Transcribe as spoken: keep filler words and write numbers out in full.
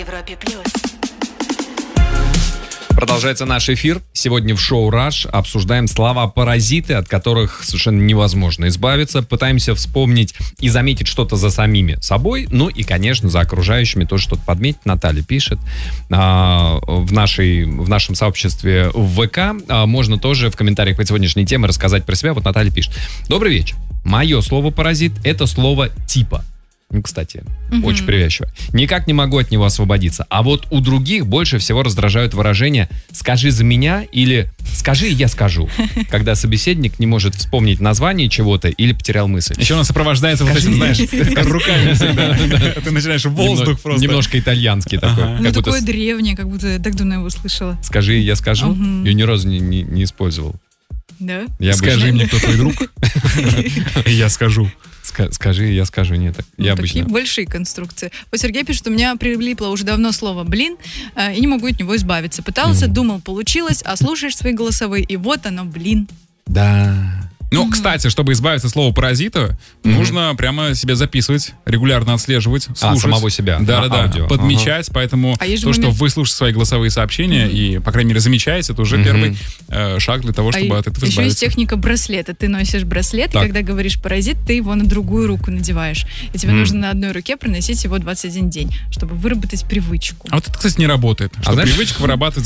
Европе плюс. Продолжается наш эфир. Сегодня в шоу «Раш» обсуждаем слова-паразиты, от которых совершенно невозможно избавиться. Пытаемся вспомнить и заметить что-то за самими собой, ну и, конечно, за окружающими тоже что-то подметить. Наталья пишет. А, в, нашей, в нашем сообществе в ВК а, можно тоже в комментариях по сегодняшней теме рассказать про себя. Вот Наталья пишет. Добрый вечер. Мое слово-паразит — это слово «типа». Ну, кстати, угу. Очень привязчиво. Никак не могу от него освободиться. А вот у других больше всего раздражают выражения «скажи за меня» или «скажи, и я скажу», когда собеседник не может вспомнить название чего-то или потерял мысль. Еще он сопровождается вот этим, знаешь, руками всегда. Ты начинаешь воздух просто. Немножко итальянский такой. Ну, такое древнее, как будто я так давно его слышала. «Скажи, и я скажу». Ее ни разу не использовал. Да? Скажи мне, кто твой друг, и я скажу. Скажи, я скажу. Нет, ну, я такие обычно... большие конструкции. Вот Сергей пишет, что у меня прилипло уже давно слово «блин», э, и не могу от него избавиться. Пытался, mm. думал, получилось, а слушаешь свои голосовые, и вот оно, блин. Да... Ну, mm-hmm. кстати, чтобы избавиться от слова «паразита», mm-hmm. нужно прямо себя записывать, регулярно отслеживать, слушать. А, самого себя. Да-да-да, подмечать. Ага. Поэтому а то, момент... что вы слушаете свои голосовые сообщения mm-hmm. и, по крайней мере, замечаете, это уже mm-hmm. первый э, шаг для того, чтобы а от этого еще избавиться. Еще есть техника браслета. Ты носишь браслет, так. и когда говоришь «паразит», ты его на другую руку надеваешь. И тебе mm-hmm. нужно на одной руке проносить его двадцать один день, чтобы выработать привычку. А вот это, кстати, не работает. Что а привычка вырабатывается